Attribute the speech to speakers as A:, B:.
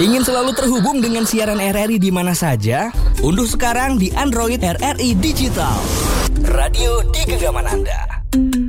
A: Ingin selalu terhubung dengan siaran RRI di mana saja? Unduh sekarang di Android RRI Digital. Radio di genggaman Anda.